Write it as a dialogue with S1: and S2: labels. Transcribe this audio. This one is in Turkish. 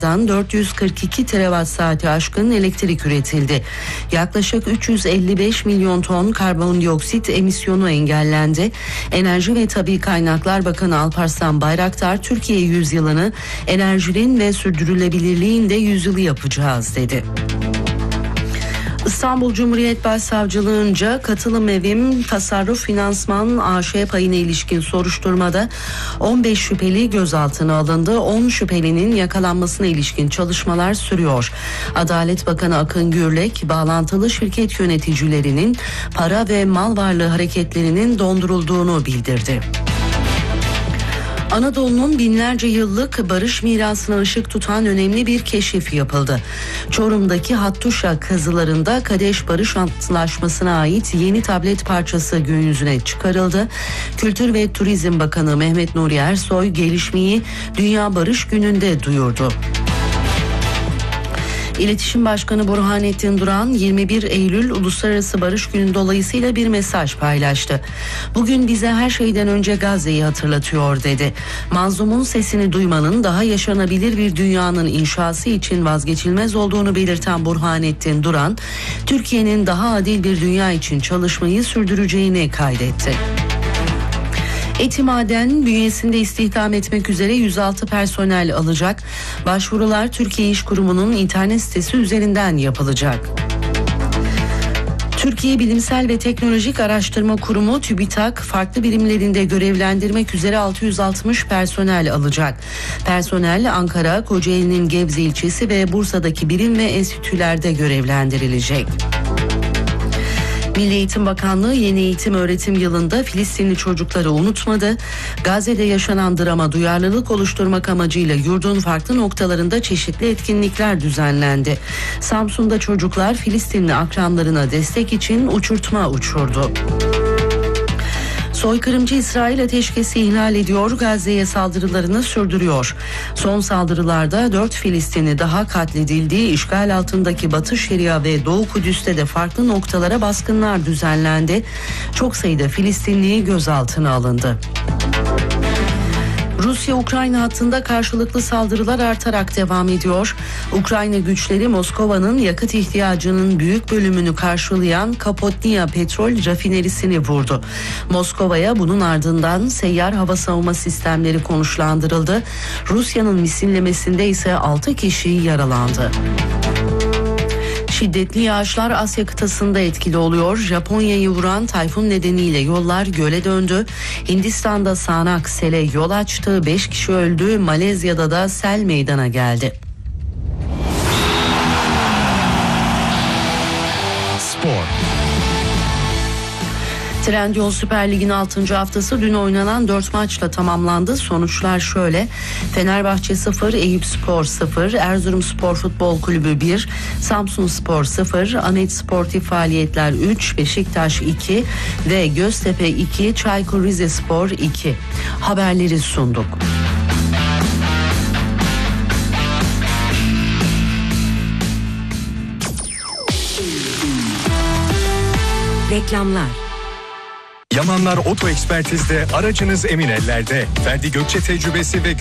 S1: 442 terawatt saati aşkın elektrik üretildi. Yaklaşık 355 milyon ton karbondioksit emisyonu engellendi. Enerji ve Tabii Kaynaklar Bakanı Alparslan Bayraktar, Türkiye yüzyılını enerjinin ve sürdürülebilirliğin de yüzyılı yapacağız dedi. İstanbul Cumhuriyet Başsavcılığınca Katılım Evim Tasarruf Finansman AŞ payına ilişkin soruşturmada 15 şüpheli gözaltına alındı. 10 şüphelinin yakalanmasına ilişkin çalışmalar sürüyor. Adalet Bakanı Akın Gürlek, bağlantılı şirket yöneticilerinin para ve mal varlığı hareketlerinin dondurulduğunu bildirdi. Anadolu'nun binlerce yıllık barış mirasına ışık tutan önemli bir keşif yapıldı. Çorum'daki Hattuşa kazılarında Kadeş Barış Antlaşması'na ait yeni tablet parçası gün yüzüne çıkarıldı. Kültür ve Turizm Bakanı Mehmet Nuri Ersoy gelişmeyi Dünya Barış Günü'nde duyurdu. İletişim Başkanı Burhanettin Duran 21 Eylül Uluslararası Barış Günü dolayısıyla bir mesaj paylaştı. Bugün bize her şeyden önce Gazze'yi hatırlatıyor dedi. Mazlumun sesini duymanın daha yaşanabilir bir dünyanın inşası için vazgeçilmez olduğunu belirten Burhanettin Duran, Türkiye'nin daha adil bir dünya için çalışmayı sürdüreceğini kaydetti. Etimaden bünyesinde istihdam etmek üzere 106 personel alacak. Başvurular Türkiye İş Kurumu'nun internet sitesi üzerinden yapılacak. Türkiye Bilimsel ve Teknolojik Araştırma Kurumu TÜBİTAK farklı birimlerinde görevlendirmek üzere 660 personel alacak. Personel Ankara, Kocaeli'nin Gebze ilçesi ve Bursa'daki birim ve enstitülerde görevlendirilecek. Milli Eğitim Bakanlığı yeni eğitim öğretim yılında Filistinli çocukları unutmadı. Gazze'de yaşanan drama duyarlılık oluşturmak amacıyla yurdun farklı noktalarında çeşitli etkinlikler düzenlendi. Samsun'da çocuklar Filistinli akranlarına destek için uçurtma uçurdu. Soykırımcı İsrail ateşkesi ihlal ediyor, Gazze'ye saldırılarını sürdürüyor. Son saldırılarda 4 Filistinli daha katledildi. İşgal altındaki Batı Şeria ve Doğu Kudüs'te de farklı noktalara baskınlar düzenlendi. Çok sayıda Filistinli gözaltına alındı. Rusya-Ukrayna hattında karşılıklı saldırılar artarak devam ediyor. Ukrayna güçleri Moskova'nın yakıt ihtiyacının büyük bölümünü karşılayan Kapotnia petrol rafinerisini vurdu. Moskova'ya bunun ardından seyyar hava savunma sistemleri konuşlandırıldı. Rusya'nın misillemesinde ise 6 kişi yaralandı. Şiddetli yağışlar Asya kıtasında etkili oluyor. Japonya'yı vuran tayfun nedeniyle yollar göle döndü. Hindistan'da sağanak sele yol açtı. 5 kişi öldü. Malezya'da da sel meydana geldi.
S2: Spor.
S1: Trendyol Süper Lig'in 6. haftası dün oynanan 4 maçla tamamlandı. Sonuçlar şöyle: Fenerbahçe 0, Eyüpspor 0, Erzurumspor Futbol Kulübü 1, Samsunspor 0, Ahmet Sportif Faaliyetler 3, Beşiktaş 2 ve Göztepe 2, Çaykur Rizespor 2. Haberleri sunduk.
S3: Reklamlar.
S2: Yamanlar Oto Ekspertiz'de aracınız emin ellerde. Ferdi Gökçe tecrübesi ve